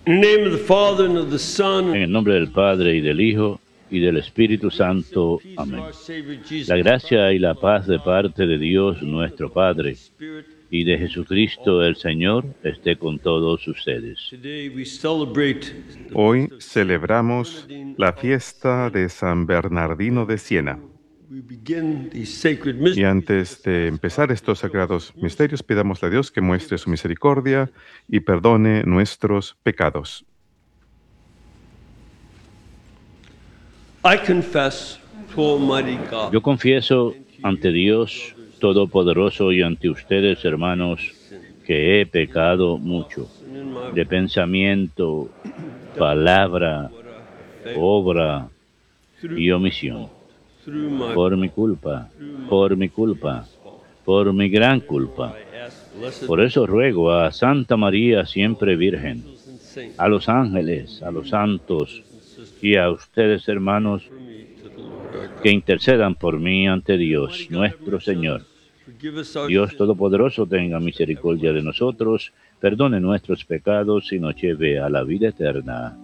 In the name of the Father, and of the Son, En el nombre del Padre, y del Hijo, y del Espíritu Santo. peace of Amén. our Savior La Jesus gracia y la paz de parte de Dios nuestro Padre Spirit. y de Jesucristo el Señor esté con todos ustedes. Today we celebrate the Hoy feast of Saint celebramos Bernardine la of fiesta de San Bernardino de Siena. We begin these sacred Y mysteries. antes de empezar estos sagrados misterios, pidamos a Dios que muestre su misericordia y perdone nuestros pecados. I confess to Almighty God Yo confieso ante Dios Todopoderoso y ante ustedes, hermanos, que he pecado mucho in my de pensamiento, palabra, obra y omisión. through my Por mi culpa, por mi culpa, por mi gran culpa. I ask blessed Por eso ruego a Santa María, siempre Virgen, and saints a los ángeles, a los santos y a ustedes, hermanos, for me to the Lord our God. que intercedan por mí ante Dios nuestro Señor. Forgive us our Dios sins. Todopoderoso tenga misericordia de nosotros, perdone nuestros pecados y nos lleve a la vida eterna.